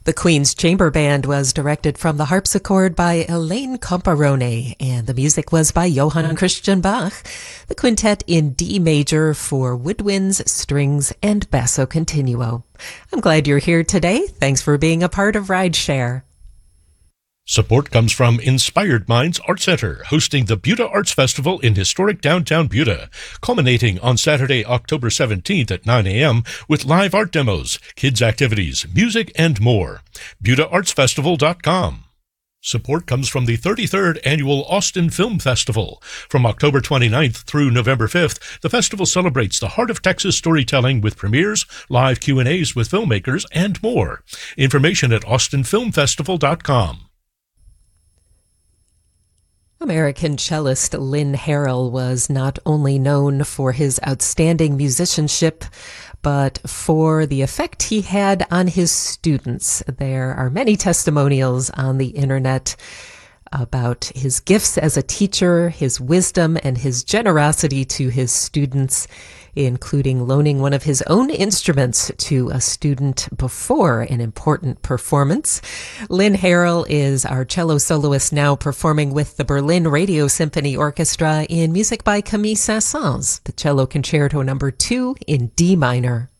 The Queen's Chamber Band was directed from the harpsichord by Elaine Comparone, and the music was by Johann Christian Bach. The quintet in D major for woodwinds, strings, and basso continuo. I'm glad you're here today. Thanks for being a part of Rideshare. Support comes from Inspired Minds Art Center, hosting the Buda Arts Festival in historic downtown Buda, culminating on Saturday, October 17th at 9 a.m. with live art demos, kids' activities, music, and more. BudaArtsFestival.com. Support comes from the 33rd Annual Austin Film Festival. From October 29th through November 5th, the festival celebrates the heart of Texas storytelling with premieres, live Q&As with filmmakers, and more. Information at AustinFilmFestival.com. American cellist Lynn Harrell was not only known for his outstanding musicianship, but for the effect he had on his students. There are many testimonials on the internet about his gifts as a teacher, his wisdom, and his generosity to his students, including loaning one of his own instruments to a student before an important performance. Lynn Harrell is our cello soloist now, performing with the Berlin Radio Symphony Orchestra in music by Camille Saint-Saëns, the Cello Concerto No. 2 in D minor.